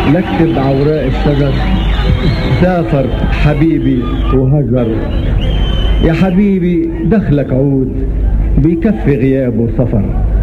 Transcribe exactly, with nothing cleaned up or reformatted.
نكتب عوراء الشجر سافر حبيبي وهجر. يا حبيبي دخلك عود بيكفي غياب وسفر.